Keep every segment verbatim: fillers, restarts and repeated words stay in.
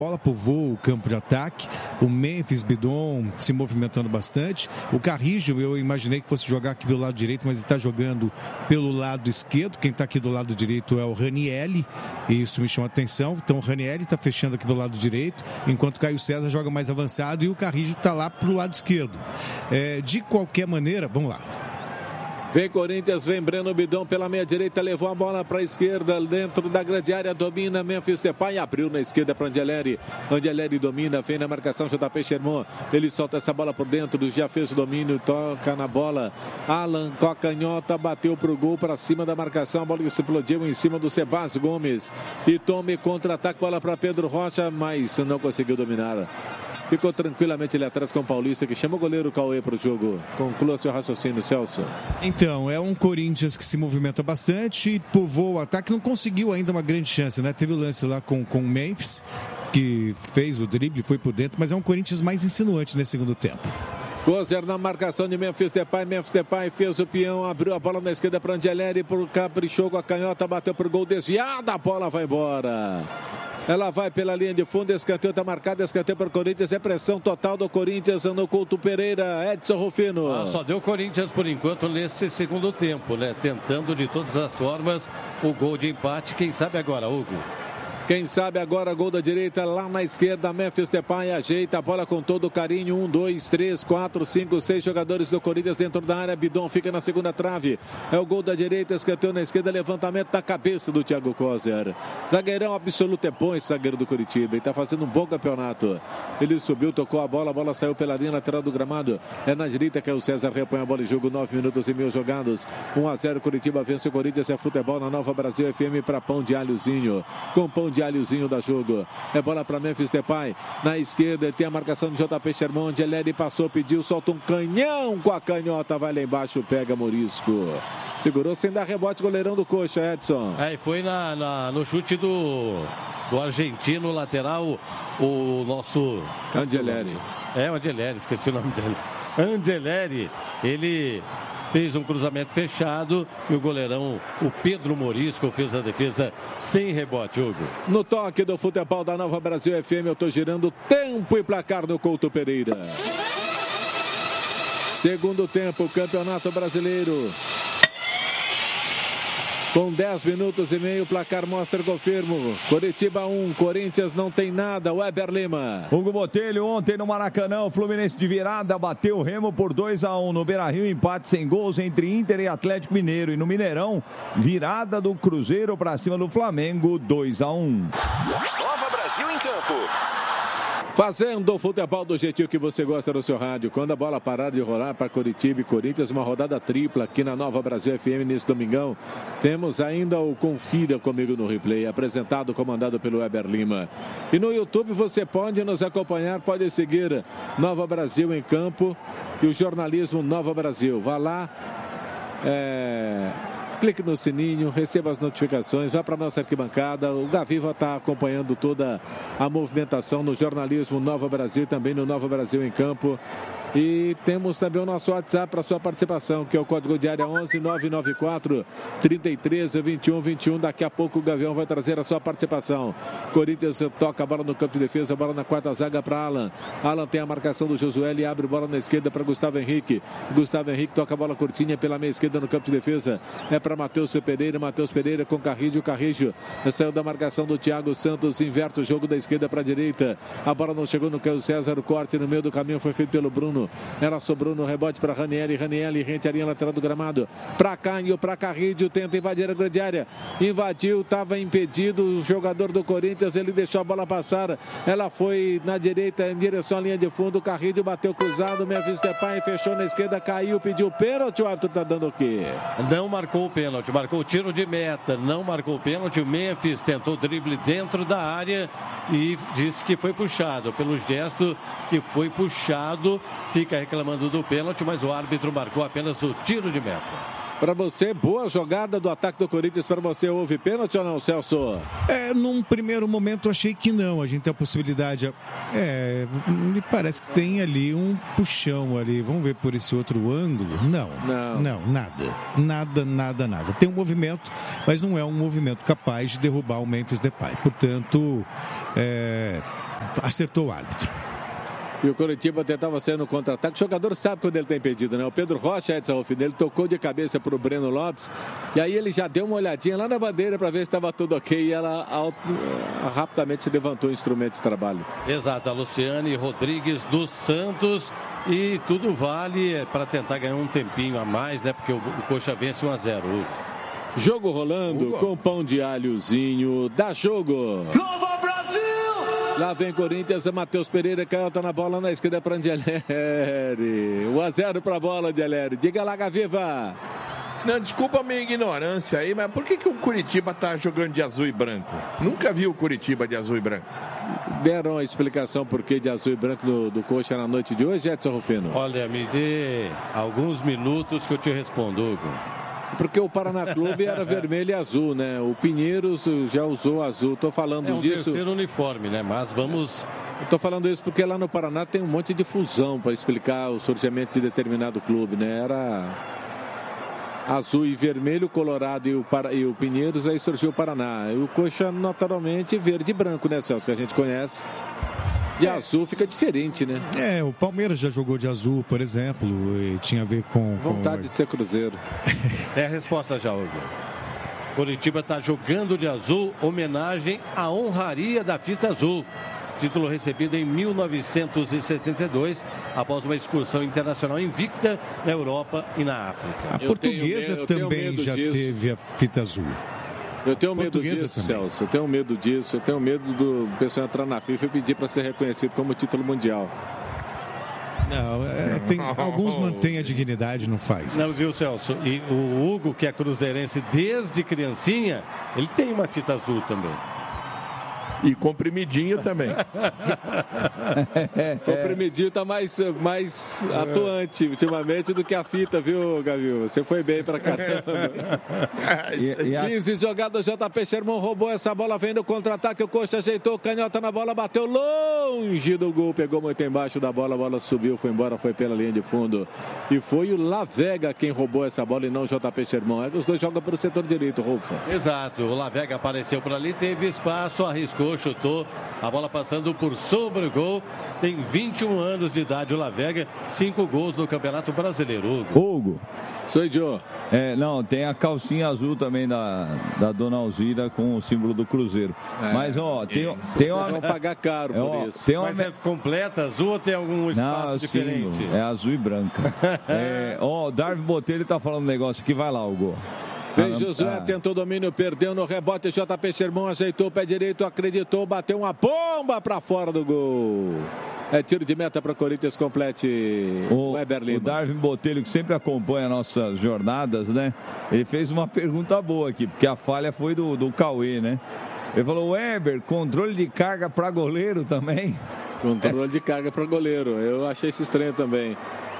bola povoou o campo de ataque, o Memphis, Bidon se movimentando bastante. O Carrijo, eu imaginei que fosse jogar aqui do lado direito, mas está jogando pelo lado esquerdo. Quem está aqui do lado direito é o Ranielli, e isso me chama a atenção. Então o Ranielli está fechando aqui do lado direito, enquanto o Caio César joga mais avançado e o Carrijo está lá para o lado esquerdo. É, de qualquer maneira, vamos lá. Vem Corinthians, vem Breno Bidon pela meia direita, levou a bola para a esquerda, dentro da grande área, domina Memphis Depay, abriu na esquerda para Angeleri, Angeleri domina, vem na marcação J P Sherman, ele solta essa bola por dentro, já fez o domínio, toca na bola, Alan com a canhota, bateu pro gol, para cima da marcação, a bola explodiu em cima do Sebastião Gomes, e tome contra-ataque, bola para Pedro Rocha, mas não conseguiu dominar. Ficou tranquilamente ali atrás com o Paulista, que chama o goleiro Cauê para o jogo. Conclua seu raciocínio, Celso. Então, é um Corinthians que se movimenta bastante, povoou o ataque, não conseguiu ainda uma grande chance, né? Teve o lance lá com, com o Memphis, que fez o drible, foi por dentro, mas é um Corinthians mais insinuante nesse segundo tempo. Gozer na marcação de Memphis Depay, Memphis Depay fez o peão, abriu a bola na esquerda para Angeleri, por caprichou com a canhota, bateu pro gol, desviada, a bola vai embora. Ela vai pela linha de fundo, escanteio está marcado, escanteio para o Corinthians, é pressão total do Corinthians no Couto Pereira, Edson Rufino. Ah, só deu Corinthians por enquanto nesse segundo tempo, né? Tentando de todas as formas o gol de empate, quem sabe agora, Hugo? Quem sabe agora, gol da direita, lá na esquerda, Memphis Depay ajeita a bola com todo o carinho, um, dois, três, quatro, cinco, seis jogadores do Corinthians dentro da área, Bidon fica na segunda trave, é o gol da direita, escanteio na esquerda, levantamento da cabeça do Thiago Kozer, zagueirão absoluto, é bom esse zagueiro do Curitiba, ele está fazendo um bom campeonato, ele subiu, tocou a bola, a bola saiu pela linha lateral do gramado, é na direita que o César repõe a bola em jogo, nove minutos e meio jogados, um a zero, Curitiba vence o Corinthians, é futebol na Nova Brasil F M para Pão de Alhozinho, com Pão de Alhozinho da jogo, é bola para Memphis Depay, na esquerda tem a marcação de J P Sherman, Angeleri passou, pediu, solta um canhão com a canhota, vai lá embaixo, pega Morisco, segurou sem dar rebote, goleirão do Coxa, Edson. É, e foi na, na, no chute do, do argentino lateral, o nosso... Angeleri. É, o Angeleri, esqueci o nome dele. Angeleri, ele... fez um cruzamento fechado e o goleirão, o Pedro Morisco, fez a defesa sem rebote, Hugo. No toque do futebol da Nova Brasil F M, eu estou girando tempo e placar no Couto Pereira. Segundo tempo, Campeonato Brasileiro. Com dez minutos e meio, o placar mostra, confirmo. Coritiba um, Corinthians não tem nada. Weber Lima. Hugo Botelho, ontem no Maracanã, o Fluminense de virada bateu o Remo por dois a um. No Beira-Rio, empate sem gols entre Inter e Atlético Mineiro. E no Mineirão, virada do Cruzeiro para cima do Flamengo, dois a um. Nova Brasil em campo. Fazendo o futebol do jeitinho que você gosta no seu rádio. Quando a bola parar de rolar para Coritiba e Corinthians, uma rodada tripla aqui na Nova Brasil F M nesse domingão. Temos ainda o Confira Comigo no Replay, apresentado, comandado pelo Weber Lima. E no YouTube você pode nos acompanhar, pode seguir Nova Brasil em Campo e o jornalismo Nova Brasil. Vá lá, é... clique no sininho, receba as notificações, vá para a nossa arquibancada. O Gaviva está acompanhando toda a movimentação no jornalismo Nova Brasil, também no Nova Brasil em Campo. E temos também o nosso WhatsApp para sua participação, que é o código de área onze nove nove quatro, trinta e três, vinte e um, vinte e um. Daqui a pouco o Gavião vai trazer a sua participação. Corinthians toca a bola no campo de defesa, bola na quarta zaga para Alan. Alan tem a marcação do Josué e abre bola na esquerda para Gustavo Henrique. Gustavo Henrique toca a bola curtinha pela meia esquerda no campo de defesa. É para Matheus Pereira, Matheus Pereira com Carrijo, Carrijo saiu da marcação do Thiago Santos, inverte o jogo da esquerda para a direita. A bola não chegou no Caio César, o corte no meio do caminho foi feito pelo Bruno. Ela sobrou no rebote para Ranielli. Ranielli rente a linha lateral do gramado. Para Caio, para Carrilho. Tenta invadir a grande área. Invadiu, estava impedido. O jogador do Corinthians, ele deixou a bola passar. Ela foi na direita em direção à linha de fundo. Carrilho bateu cruzado. Memphis Depay fechou na esquerda. Caiu, pediu pênalti. O árbitro está dando o quê? Não marcou o pênalti. Marcou o tiro de meta. Não marcou o pênalti. O Memphis tentou o drible dentro da área e disse que foi puxado. Pelo gesto que foi puxado, fica reclamando do pênalti, mas o árbitro marcou apenas o tiro de meta. Para você, boa jogada do ataque do Corinthians. Para você, houve pênalti ou não, Celso? É, num primeiro momento achei que não. A gente tem a possibilidade. É, me parece que tem ali um puxão ali. Vamos ver por esse outro ângulo? Não. Não. Não, nada. Nada, nada, nada. Tem um movimento, mas não é um movimento capaz de derrubar o Memphis Depay. Portanto, é, acertou o árbitro. E o Coritiba tentava sair no contra-ataque. O jogador sabe quando ele está impedido, né? O Pedro Rocha, Edson Rufino, ele tocou de cabeça para o Breno Lopes. E aí ele já deu uma olhadinha lá na bandeira para ver se estava tudo ok. E ela auto, rapidamente levantou o instrumento de trabalho. Exato, a Luciane Rodrigues dos Santos. E tudo vale para tentar ganhar um tempinho a mais, né? Porque o, o Coxa vence um a zero. Jogo rolando Hugo. Com pão de alhozinho. Dá jogo! Nova Brasil! Lá vem Corinthians, Matheus Pereira, canhota na bola na esquerda para Angeleri. um a zero para a bola, Angeleri. Diga lá, Gaviva. Não, desculpa a minha ignorância aí, mas por que, que o Coritiba tá jogando de azul e branco? Nunca vi o Coritiba de azul e branco. Deram a explicação por que de azul e branco do, do Coxa na noite de hoje, Edson Rufino? Olha, me dê alguns minutos que eu te respondo, Hugo. Porque o Paraná Clube era vermelho e azul, né? O Pinheiros já usou azul. Tô falando é um disso. terceiro uniforme, né? Mas vamos... Eu tô falando isso porque lá no Paraná tem um monte de fusão para explicar o surgimento de determinado clube, né? Era azul e vermelho, Colorado e o, Para... e o Pinheiros, aí surgiu o Paraná. E o Coxa, naturalmente, verde e branco, né, Celso? Que a gente conhece. De azul fica diferente, né? É, o Palmeiras já jogou de azul, por exemplo, e tinha a ver com... Vontade com... de ser Cruzeiro. É a resposta já, Hugo. Coritiba está jogando de azul, homenagem à honraria da fita azul. Título recebido em mil novecentos e setenta e dois, após uma excursão internacional invicta na Europa e na África. A portuguesa medo, também já disso. teve a fita azul. Eu tenho medo disso, também. Celso. Eu tenho medo disso. Eu tenho medo do pessoal entrar na FIFA e pedir para ser reconhecido como título mundial. Não, é, tem, alguns mantêm a dignidade, não faz. Não, viu, Celso? E o Hugo, que é cruzeirense desde criancinha, ele tem uma fita azul também. E comprimidinho também. Comprimidinho tá mais, mais atuante ultimamente do que a fita, viu, Gavil? Você foi bem pra caramba. e, e a... quinze jogadas, J P Sherman roubou essa bola, vem no contra-ataque, o Coxa ajeitou, canhota na bola, bateu longe do gol, pegou muito embaixo da bola, a bola subiu, foi embora, foi pela linha de fundo. E foi o Lavega quem roubou essa bola e não o J P Sherman. Os dois jogam pelo setor direito, Rolfa. Exato, o Lavega apareceu por ali, teve espaço, arriscou, chutou, a bola passando por sobre o gol. Tem vinte e um anos de idade o Lavega, cinco gols no Campeonato Brasileiro. Hugo. Hugo. Sou Joe. É, não, tem a calcinha azul também da, da Dona Alzira com o símbolo do Cruzeiro. É, Mas, ó, tem, isso. tem uma... Vocês vão pagar caro é, por ó, isso. Tem uma... Mas é completa azul ou tem algum espaço não, diferente? Símbolo, é azul e branca. é, ó, o Darwin Botelho tá falando um negócio aqui, vai lá, Hugo. Vem Josué, ah. tentou domínio, perdeu no rebote, J P Sherman ajeitou o pé direito, acreditou, bateu uma bomba para fora do gol. É tiro de meta para o Corinthians, complete o Weber Lima. O Darwin Botelho, que sempre acompanha nossas jornadas, né? Ele fez uma pergunta boa aqui, porque a falha foi do, do Cauê, né? Ele falou, Weber, controle de carga para goleiro também? Controle de carga para goleiro, eu achei isso estranho também.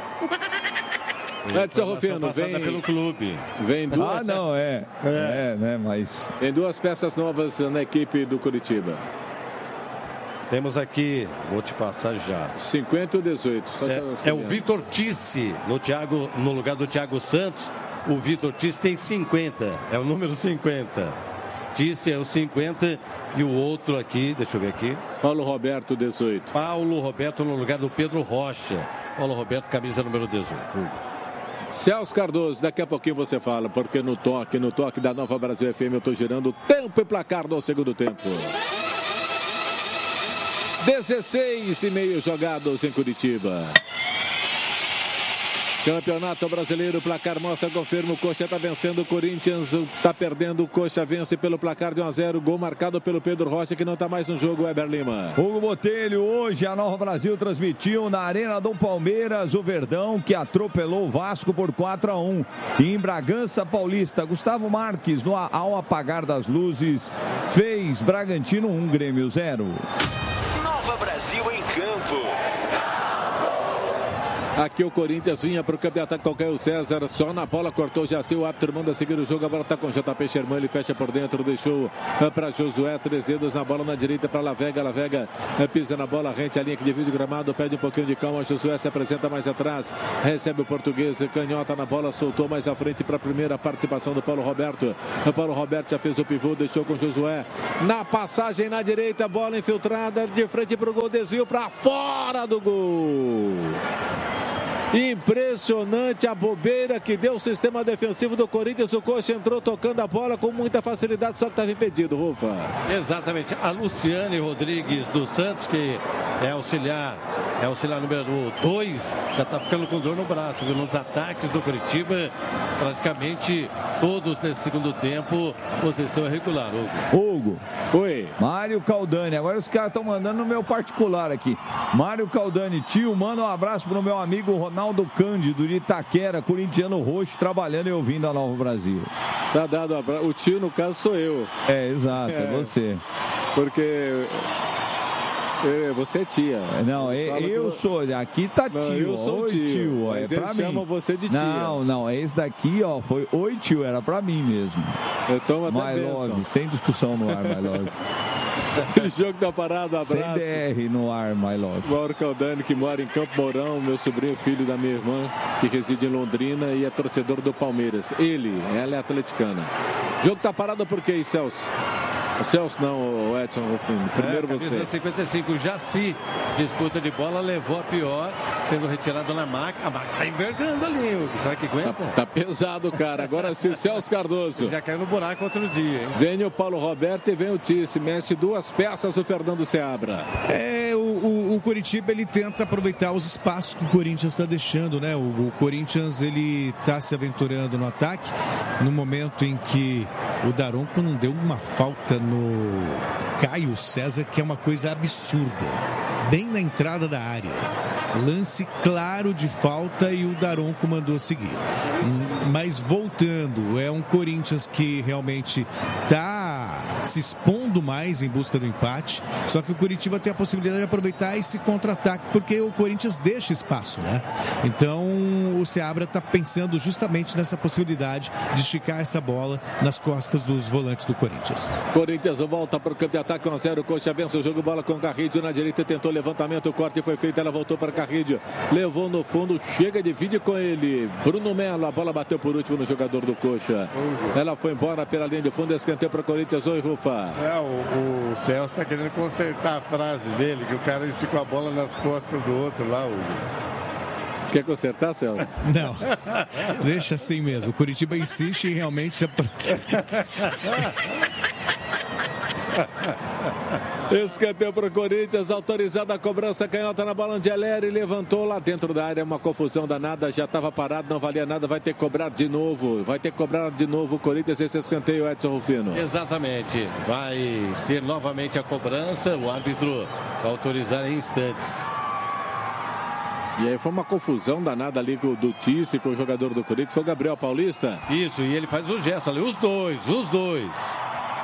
Edson Rufino, vem pelo clube. Vem duas. Ah, não, é. É, é né, mas. Tem duas peças novas na equipe do Curitiba. Temos aqui, vou te passar já. cinquenta ou dezoito. Só é, é o Vitor Tisse, no, Thiago, no lugar do Thiago Santos. O Vitor Tisse tem cinquenta, é o número cinquenta. Tisse é o cinquenta e o outro aqui, deixa eu ver aqui. Paulo Roberto, dezoito. Paulo Roberto no lugar do Pedro Rocha. Paulo Roberto, camisa número dezoito. Celso Cardoso, daqui a pouquinho você fala, porque no toque, no toque da Nova Brasil F M eu estou girando tempo e placar no segundo tempo. dezesseis e meio jogados em Curitiba. Campeonato Brasileiro, placar mostra, confirma, o Coxa está vencendo o Corinthians, está perdendo, o Coxa vence pelo placar de um a zero, gol marcado pelo Pedro Rocha, que não está mais no jogo, Weber Lima. Hugo Botelho, hoje a Nova Brasil transmitiu na Arena do Palmeiras o Verdão, que atropelou o Vasco por quatro a um. E em Bragança Paulista, Gustavo Marques, no, ao apagar das luzes, fez Bragantino um, Grêmio zero. Nova Brasil em campo. Aqui o Corinthians vinha para o campo de ataque com o Caio César, só na bola, cortou já o árbitro manda seguir o jogo, agora está com o J P Sherman, ele fecha por dentro, deixou para Josué, três dedos na bola na direita para Lavega, Lavega pisa na bola, rente a linha que divide o gramado, pede um pouquinho de calma, Josué se apresenta mais atrás, recebe o português, canhota na bola, soltou mais à frente para a primeira participação do Paulo Roberto, o Paulo Roberto já fez o pivô, deixou com Josué, na passagem na direita, bola infiltrada, de frente para o gol, desvio para fora do gol. Impressionante a bobeira que deu o sistema defensivo do Corinthians. O Coxa entrou tocando a bola com muita facilidade, só que estava impedido, Rufa. Exatamente. A Luciane Rodrigues dos Santos, que é auxiliar, é auxiliar número dois, já está ficando com dor no braço, viu? Nos ataques do Curitiba, praticamente todos nesse segundo tempo, posição irregular, Hugo. Hugo. Oi. Mário Caldani. Agora os caras estão mandando no meu particular aqui. Mário Caldani, tio, manda um abraço pro meu amigo Ronaldo Cândido de Itaquera, corintiano roxo, trabalhando e ouvindo a Nova Brasil. Tá dado um abraço. O tio, no caso, sou eu. É, exato, é, é você. Porque... Você é tia. Não, eu, eu que... sou. Aqui tá tio. Não, eu sou Oi, tio. tio. Mas é eles chamam você de tia. Não, não. Esse daqui, ó, foi oi, tio. Era pra mim mesmo. Eu tomo até My Love, sem discussão no ar, My Love. O jogo da parada, abraço. Sem D R no ar, My Love. Mauro Caldani, que mora em Campo Mourão, meu sobrinho, filho da minha irmã, que reside em Londrina e é torcedor do Palmeiras. Ele, ela é atleticana. O jogo tá parado por quê, Celso? O Celso não, o Edson Rufino. Primeiro é, você. cinquenta e cinco, Jaci, disputa de bola, levou a pior, sendo retirado na maca. A maca tá envergando ali, Hugo. Será que aguenta? Tá, tá pesado, cara. Agora sim, Celso Cardoso. Já caiu no buraco outro dia, hein? Vem o Paulo Roberto e vem o Tice. Mexe duas peças o Fernando Seabra. É, o, o, o Coritiba, ele tenta aproveitar os espaços que o Corinthians está deixando, né? O, o Corinthians, ele tá se aventurando no ataque, no momento em que o Daronco não deu uma falta no Caio César, que é uma coisa absurda, bem na entrada da área, lance claro de falta e o Daronco mandou seguir. Mas voltando, é um Corinthians que realmente está se expondo mais em busca do empate, só que o Coritiba tem a possibilidade de aproveitar esse contra-ataque, porque o Corinthians deixa espaço, né? Então o Seabra está pensando justamente nessa possibilidade de esticar essa bola nas costas dos volantes do Corinthians. Corinthians volta para o campo de ataque, um a zero, Coxa vence o jogo, bola com Carrídio na direita, tentou levantamento, o corte foi feito, ela voltou para Carrídio, levou no fundo, chega, divide com ele, Bruno Melo, a bola bateu por último no jogador do Coxa, ela foi embora pela linha de fundo, escanteio para o Corinthians. Oi, Rufa. É, o, o Celso está querendo consertar a frase dele, que o cara esticou a bola nas costas do outro lá, Hugo. Quer consertar, Celso? Não, deixa assim mesmo. O Coritiba insiste em realmente... Escanteio para o Corinthians, autorizada a cobrança, canhota na bola, Angeleri levantou lá dentro da área, uma confusão danada, já estava parado, não valia nada, vai ter que cobrar de novo, vai ter que cobrar de novo o Corinthians esse escanteio, Edson Rufino. Exatamente, vai ter novamente a cobrança, o árbitro vai autorizar em instantes. E aí foi uma confusão danada ali do Tice com o jogador do Corinthians, foi o Gabriel Paulista. Isso, e ele faz o gesto ali, os dois, os dois.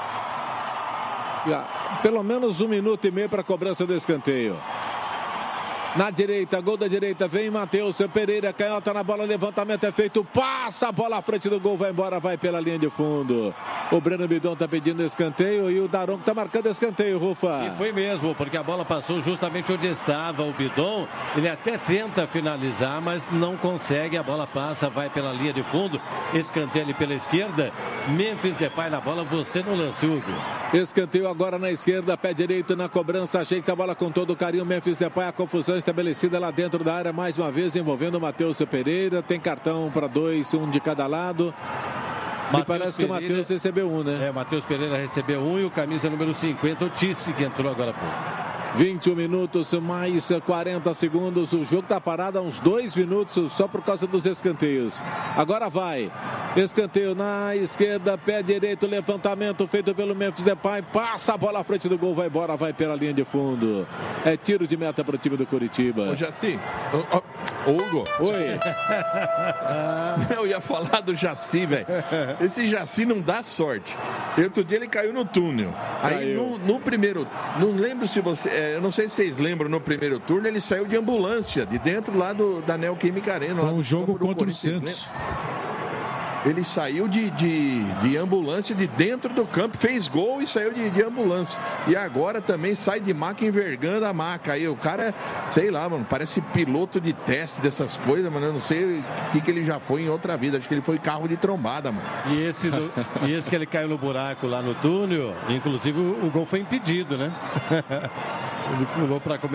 Pelo menos um minuto e meio para a cobrança do escanteio. Na direita, gol da direita, vem Matheus Pereira, canhota na bola, levantamento é feito, passa a bola à frente do gol, vai embora, vai pela linha de fundo. O Breno Bidon está pedindo escanteio e o Daronco está marcando escanteio, Rufa. E foi mesmo, porque a bola passou justamente onde estava o Bidon, ele até tenta finalizar, mas não consegue, a bola passa, vai pela linha de fundo, escanteio ali pela esquerda, Memphis Depay na bola, você no lance, Hugo. Escanteio agora na esquerda, pé direito na cobrança, ajeita a bola com todo o carinho, Memphis Depay, a confusão estabelecida lá dentro da área, mais uma vez envolvendo o Matheus Pereira, tem cartão para dois, um de cada lado. Me parece Pereira, que o Matheus recebeu um, né? É, o Matheus Pereira recebeu um e o camisa número cinquenta, o Tice, que entrou agora há pouco. vinte e um minutos, mais quarenta segundos. O jogo está parado há uns dois minutos só por causa dos escanteios. Agora vai. Escanteio na esquerda, pé direito, levantamento feito pelo Memphis Depay. Passa a bola à frente do gol, vai embora, vai pela linha de fundo. É tiro de meta para o time do Curitiba. Ô, Jaci, Hugo. Oi. Eu ia falar do Jaci, velho. Esse Jaci não dá sorte. Outro dia ele caiu no túnel. Aí Caiu. no, no primeiro, não lembro se você, é, eu não sei se vocês lembram, no primeiro turno ele saiu de ambulância, de dentro lá do, da Neoquímica Arena. Foi lá um do jogo campo do contra o Corinthians, Santos. lembra? Ele saiu de, de, de ambulância de dentro do campo, fez gol e saiu de, de ambulância. E agora também sai de maca envergando a maca. Aí o cara, sei lá, mano, parece piloto de teste dessas coisas, mano. Eu não sei o que, que ele já foi em outra vida. Acho que ele foi carro de trombada, mano. E esse, do, e esse que ele caiu no buraco lá no túnel, inclusive o, o gol foi impedido, né? Ele pulou para comer.